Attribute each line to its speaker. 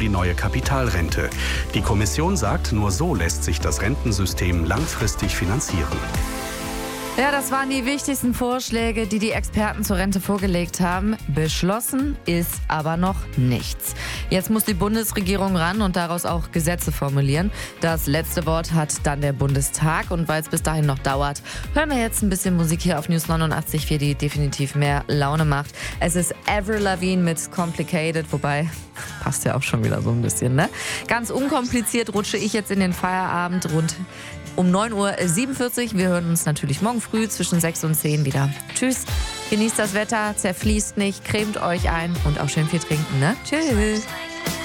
Speaker 1: die neue Kapitalrente. Die Kommission sagt, nur so lässt sich das Rentensystem langfristig finanzieren.
Speaker 2: Ja, das waren die wichtigsten Vorschläge, die die Experten zur Rente vorgelegt haben. Beschlossen ist aber noch nichts. Jetzt muss die Bundesregierung ran und daraus auch Gesetze formulieren. Das letzte Wort hat dann der Bundestag. Und weil es bis dahin noch dauert, hören wir jetzt ein bisschen Musik hier auf News 89.4, die definitiv mehr Laune macht. Es ist Avril Lavigne mit Complicated, wobei passt ja auch schon wieder so ein bisschen, ne? Ganz unkompliziert rutsche ich jetzt in den Feierabend rund um 9:47 Uhr. Wir hören uns natürlich morgen früh zwischen 6 und 10 wieder. Tschüss, genießt das Wetter, zerfließt nicht, cremt euch ein und auch schön viel trinken, ne? Tschüss.